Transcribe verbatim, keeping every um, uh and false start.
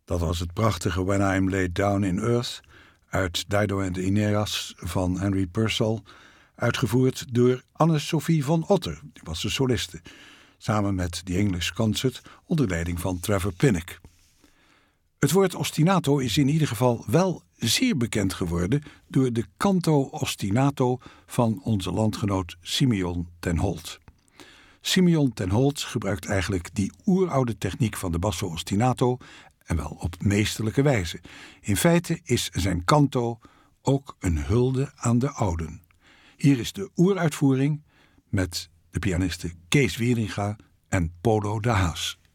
Dat was het prachtige When I'm Laid Down in Earth uit Dido and the Aeneas van Henry Purcell, uitgevoerd door Anne-Sophie van Otter, die was de soliste, samen met The English Concert onder leiding van Trevor Pinnock. Het woord ostinato is in ieder geval wel zeer bekend geworden door de canto ostinato van onze landgenoot Simeon ten Holt. Simeon ten Holt gebruikt eigenlijk die oeroude techniek van de basso ostinato en wel op meesterlijke wijze. In feite is zijn canto ook een hulde aan de ouden. Hier is de oeruitvoering met de pianisten Kees Wieringa en Polo de Haas.